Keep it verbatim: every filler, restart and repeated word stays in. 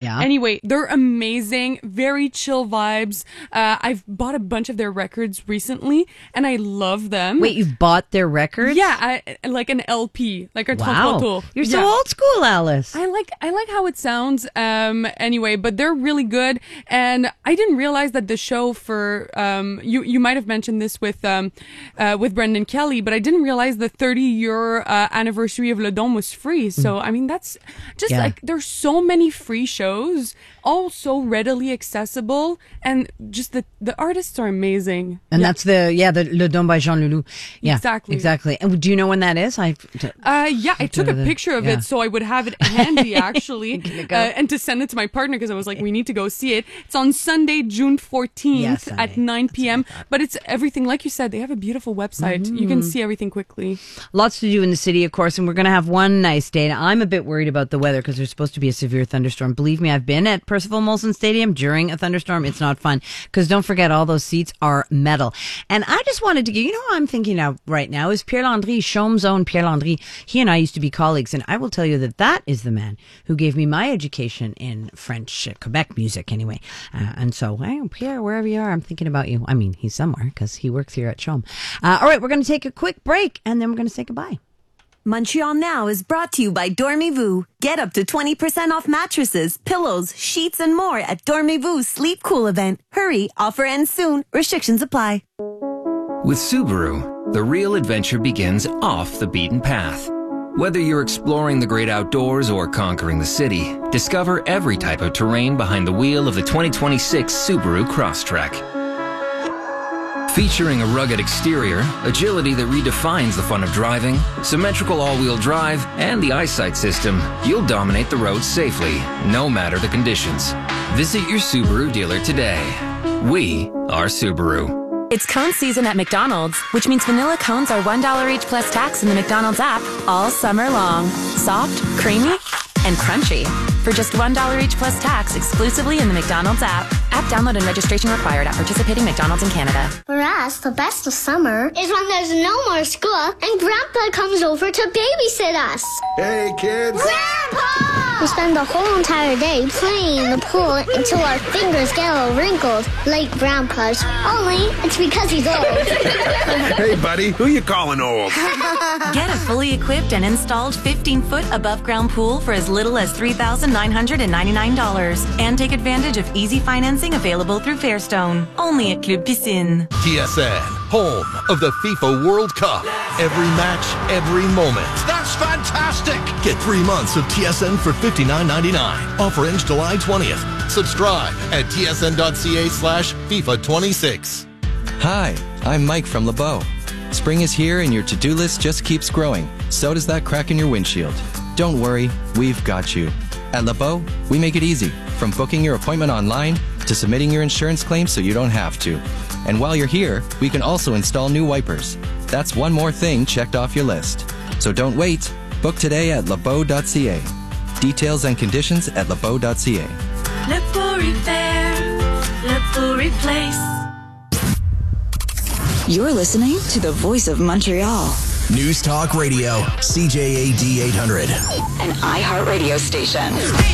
Yeah. Anyway, they're amazing. Very chill vibes. Uh, I've bought a bunch of their records recently, and I love them. Wait, you've bought their records? Yeah, I, like an L P, like a Wow. trente-trois. You're so Yeah. old school, Alice. I like I like how it sounds. Um, anyway, but they're really good, and I didn't realize that the show for um, you you might have mentioned this with um, uh, with Brendan Kelly, but I didn't realize the thirty year uh, anniversary of Le Dôme was free. So I mean, that's just Yeah. like there's so many free shows, all so readily accessible, and just the the artists are amazing. And Yeah. that's the, yeah, the Le Don by Jean Leloup. Yeah, Exactly. Exactly. And do you know when that is? I. Uh, yeah, I took a the- picture of yeah. it so I would have it handy, actually, Gonna uh, go. and to send it to my partner because I was like, we need to go see it. It's on Sunday, June fourteenth Yeah, Sunday. at nine p.m. But it's everything, like you said, they have a beautiful website. You can see everything quickly. Lots to do in the city, of course, and we're going to have one nice day. Now, I'm a bit worried about the weather because there's supposed to be a severe thunderstorm. Believe me, I've been at Percival Molson Stadium during a thunderstorm. It's not fun because don't forget, all those seats are metal. And I just wanted to get, you know what I'm thinking of right now is Pierre Landry, Chaume's own Pierre Landry. He and I used to be colleagues, and I will tell you that that is the man who gave me my education in French, uh, Quebec music anyway. Uh, and so, hey, Pierre, wherever you are, I'm thinking about you. I mean, he's somewhere because he works here at Chaume. Uh, all right, we're going to take a quick break, and then we're going to say goodbye. Montreal Now is brought to you by Dormez-vous. Get up to twenty percent off mattresses, pillows, sheets, and more at Dormez-vous Sleep Cool event. Hurry, offer ends soon. Restrictions apply. With Subaru, the real adventure begins off the beaten path. Whether you're exploring the great outdoors or conquering the city, discover every type of terrain behind the wheel of the twenty twenty-six Subaru Crosstrek. Featuring a rugged exterior, agility that redefines the fun of driving, symmetrical all-wheel drive, and the eyesight system, you'll dominate the roads safely, no matter the conditions. Visit your Subaru dealer today. We are Subaru. It's cone season at McDonald's, which means vanilla cones are one dollar each plus tax in the McDonald's app all summer long. Soft, creamy, and crunchy. For just one dollar each plus tax exclusively in the McDonald's app. App download and registration required at participating McDonald's in Canada. For us, the best of summer is when there's no more school and Grandpa comes over to babysit us. Hey, kids! Grandpa! We spend the whole entire day playing in the pool until our fingers get all wrinkled, like Grandpa's. Only it's because he's old. Hey, buddy, who you calling old? Get a fully equipped and installed fifteen foot above ground pool for as little as three thousand nine hundred ninety-nine dollars. And take advantage of easy financing available through Fairstone. Only at Club Piscine. T S N, home of the FIFA World Cup. Every match, every moment. That's fantastic! Get three months of T S N for fifty-nine ninety-nine. Offer ends July twentieth. Subscribe at tsn.ca slash FIFA 26. Hi, I'm Mike from LeBeau. Spring is here and your to-do list just keeps growing. So does that crack in your windshield. Don't worry, we've got you. At LeBeau, we make it easy, from booking your appointment online to submitting your insurance claim so you don't have to. And while you're here, we can also install new wipers. That's one more thing checked off your list. So don't wait. Book today at lebeau dot c a. Details and conditions at lebeau dot c a. LeBeau Repair. LeBeau Replace. You're listening to the voice of Montreal. News Talk Radio, C J A D eight hundred. An iHeart radio station.